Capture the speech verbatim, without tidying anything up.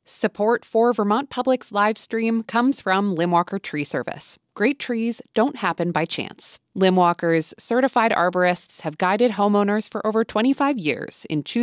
Support for Vermont Public's live stream comes from Limwalker Tree Service. Great trees don't happen by chance. Limwalker's certified arborists have guided homeowners for over twenty-five years in choosing